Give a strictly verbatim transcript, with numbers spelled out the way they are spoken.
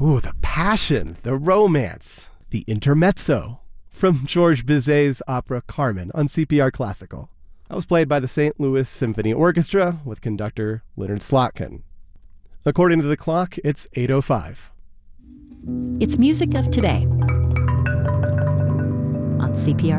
Ooh, the passion, the romance, the intermezzo from Georges Bizet's opera Carmen on C P R Classical. That was played by the Saint Louis Symphony Orchestra with conductor Leonard Slotkin. According to the clock, it's eight oh five. It's Music of Today on C P R